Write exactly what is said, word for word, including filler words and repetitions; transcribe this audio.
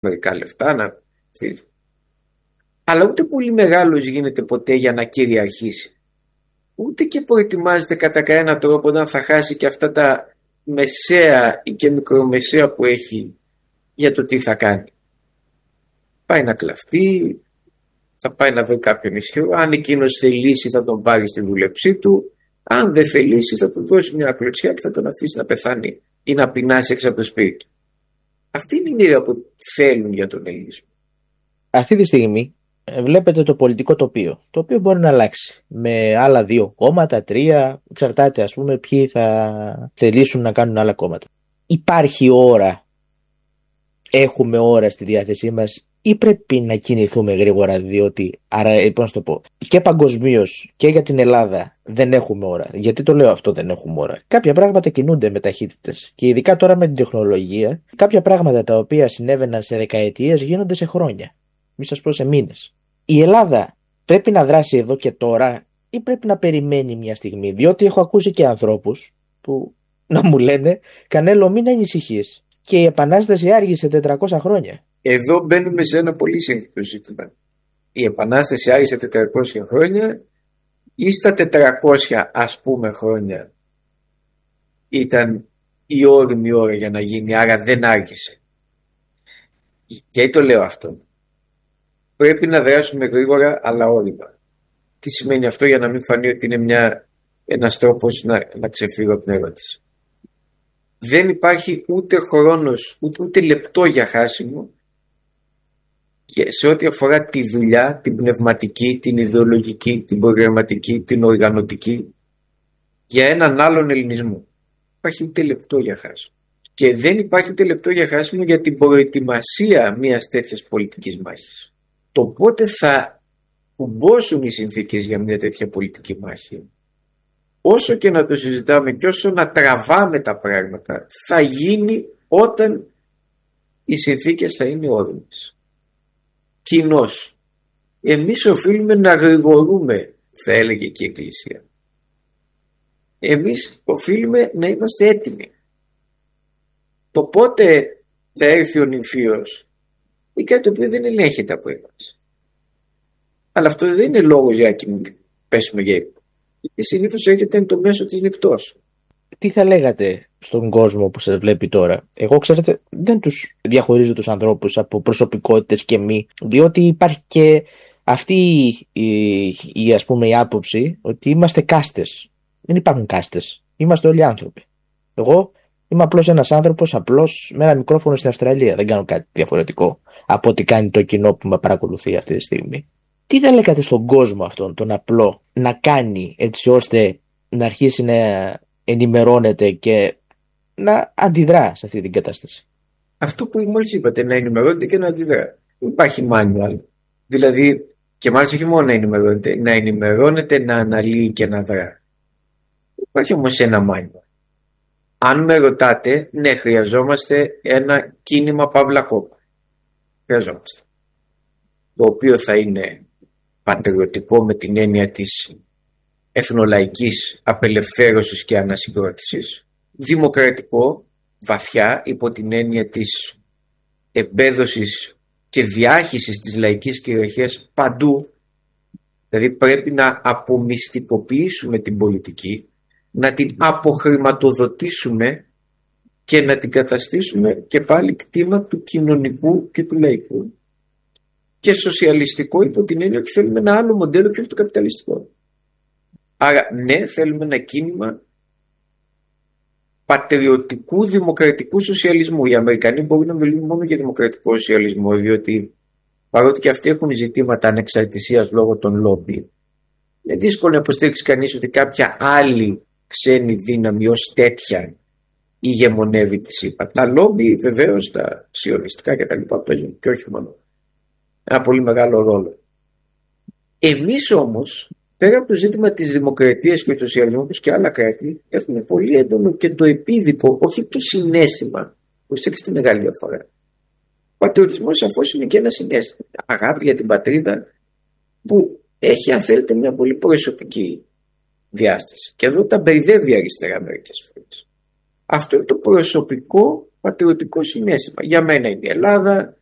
μερικά λεφτά να φύγει. Αλλά ούτε πολύ μεγάλος γίνεται ποτέ για να κυριαρχήσει. Ούτε και προετοιμάζεται κατά κανένα τρόπο όταν θα χάσει και αυτά τα μεσαία ή και μικρομεσαία που έχει για το τι θα κάνει. Πάει να κλαφτεί, θα πάει να βρει κάποιον ισχυρό. Αν εκείνος θελήσει θα τον πάρει στη δούλεψή του. Αν δεν θελήσει θα του δώσει μια κλωτσιά και θα τον αφήσει να πεθάνει ή να πεινάσει έξω από το σπίτι του. Αυτή είναι η μοίρα που θέλουν για τον ελληνισμό. Αυτή τη στιγμή βλέπετε το πολιτικό τοπίο, το οποίο μπορεί να αλλάξει με άλλα δύο κόμματα, τρία, εξαρτάται ας πούμε ποιοι θα θελήσουν να κάνουν άλλα κόμματα. Υπάρχει ώρα, έχουμε ώρα στη διάθεσή μας ή πρέπει να κινηθούμε γρήγορα, διότι άρα, πώς να το πω, και παγκοσμίως και για την Ελλάδα δεν έχουμε ώρα. Γιατί το λέω αυτό, δεν έχουμε ώρα? Κάποια πράγματα κινούνται με ταχύτητες και ειδικά τώρα με την τεχνολογία, κάποια πράγματα τα οποία συνέβαιναν σε δεκαετίες γίνονται σε χρόνια, μη σας πω σε μήνες. Η Ελλάδα πρέπει να δράσει εδώ και τώρα ή πρέπει να περιμένει μια στιγμή? Διότι έχω ακούσει και ανθρώπους που να μου λένε «Κανέλο, μην ανησυχείς, και η Επανάσταση άργησε τετρακόσια χρόνια». Εδώ μπαίνουμε σε ένα πολύ σύνθετο ζήτημα. Η Επανάσταση άργησε τετρακόσια χρόνια ή στα τετρακόσια ας πούμε χρόνια ήταν η όριμη ώρα για να γίνει, άρα δεν άργησε? Γιατί το λέω αυτό? Πρέπει να δράσουμε γρήγορα αλλά όρημα. Τι σημαίνει αυτό, για να μην φανεί ότι είναι μια, ένας τρόπος να, να ξεφύγω από την ερώτηση? Δεν υπάρχει ούτε χρόνος ούτε, ούτε λεπτό για χάσιμο σε ό,τι αφορά τη δουλειά, την πνευματική, την ιδεολογική, την προγραμματική, την οργανωτική για έναν άλλον ελληνισμό. Υπάρχει ούτε λεπτό για χάσιμο. Και δεν υπάρχει ούτε λεπτό για χάσιμο για την προετοιμασία μιας τέτοιας πολιτικής μάχης. Το πότε θα κουμπώσουν οι συνθήκες για μια τέτοια πολιτική μάχη, όσο και να το συζητάμε και όσο να τραβάμε τα πράγματα, θα γίνει όταν οι συνθήκες θα είναι όριμες. Κοινώς, εμείς οφείλουμε να γρηγορούμε, θα έλεγε και η Εκκλησία. Εμείς οφείλουμε να είμαστε έτοιμοι. Το πότε θα έρθει ο νυμφίος είναι κάτι το οποίο δεν ελέγχεται από εμάς. Αλλά αυτό δεν είναι λόγος για να πέσουμε για ύπνο. Γιατί συνήθως έρχεται εν το μέσο της νυχτός. Τι θα λέγατε στον κόσμο που σας βλέπει τώρα? Εγώ, ξέρετε, δεν τους διαχωρίζω τους ανθρώπους από προσωπικότητες και μη, διότι υπάρχει και αυτή η, η, ας πούμε, η άποψη ότι είμαστε κάστες. Δεν υπάρχουν κάστες. Είμαστε όλοι άνθρωποι. Εγώ είμαι απλώς ένας άνθρωπος, απλώς με ένα μικρόφωνο στην Αυστραλία. Δεν κάνω κάτι διαφορετικό από ό,τι κάνει το κοινό που με παρακολουθεί αυτή τη στιγμή. Τι θα λέγατε στον κόσμο αυτόν, τον απλό, να κάνει έτσι ώστε να αρχίσει να ενημερώνεται και να αντιδρά σε αυτή την κατάσταση? Αυτό που μόλις είπατε, να ενημερώνεται και να αντιδρά. Υπάρχει manual. Δηλαδή, και μάλιστα όχι μόνο να ενημερώνεται, να ενημερώνεται, να αναλύει και να δρά. Υπάρχει όμως ένα manual. Αν με ρωτάτε, ναι, χρειαζόμαστε ένα κίνημα παύλα κόμμα. Χρειαζόμαστε. Το οποίο θα είναι πατριωτικό με την έννοια της εθνολαϊκής απελευθέρωσης και ανασυγκρότησης, δημοκρατικό βαθιά υπό την έννοια της εμπέδωσης και διάχυσης της λαϊκής κυριαρχίας παντού. Δηλαδή πρέπει να απομυστικοποιήσουμε την πολιτική, να την αποχρηματοδοτήσουμε και να την καταστήσουμε και πάλι κτήμα του κοινωνικού και του λαϊκού. Και σοσιαλιστικό υπό την έννοια ότι θέλουμε ένα άλλο μοντέλο και όχι το καπιταλιστικό. Άρα ναι, θέλουμε ένα κίνημα πατριωτικού δημοκρατικού σοσιαλισμού. Οι Αμερικανοί μπορούν να μιλούν μόνο για δημοκρατικό σοσιαλισμό, διότι παρότι και αυτοί έχουν ζητήματα ανεξαρτησίας λόγω των λόμπι, είναι δύσκολο να υποστήριξει κανείς ότι κάποια άλλη ξένη δύναμη ως τέτοια ηγεμονεύει τη ΣΥΠΑ. Τα λόμπι βεβαίως, τα σιωνιστικά κτλ. Παίζουν και όχι μόνο ένα πολύ μεγάλο ρόλο. Εμείς όμως, πέρα από το ζήτημα της δημοκρατίας και του σοσιαλισμού, όπως και άλλα κράτη, έχουμε πολύ έντονο και το επίδικο, όχι το συναίσθημα. Προσέξτε τη μεγάλη διαφορά. Ο πατριωτισμός σαφώς είναι και ένα συναίσθημα. Αγάπη για την πατρίδα που έχει, αν θέλετε, μια πολύ προσωπική διάσταση. Και εδώ τα μπερδεύει η αριστερά μερικές φορές. Αυτό είναι το προσωπικό πατριωτικό συναίσθημα. Για μένα είναι η Ελλάδα,